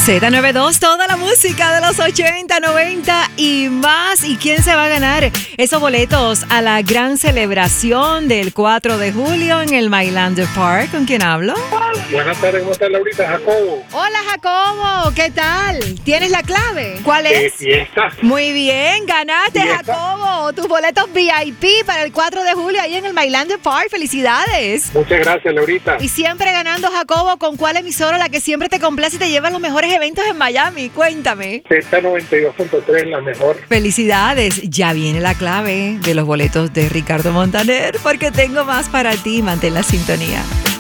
Z92, toda la música de los 80, 90 y más. ¿Y quién se va a ganar esos boletos a la gran celebración del 4 de julio en el Mylander Park? ¿Con quién hablo? Buenas tardes, ¿cómo está Laurita? Jacobo. Hola, Jacobo, ¿qué tal? ¿Tienes la clave? ¿Cuál ¿De es? fiesta? Muy bien, ganaste, ¿Fiesta? Jacobo, tus boletos VIP para el 4 de julio ahí en el Mylander Park. ¡Felicidades! Muchas gracias, Laurita. Y siempre ganando, Jacobo, ¿con cuál emisora la que siempre te complace y te lleva a los mejores eventos en Miami? Cuéntame. Z92.3, la mejor. Felicidades, ya viene la clave de los boletos de Ricardo Montaner, porque tengo más para ti. Mantén la sintonía.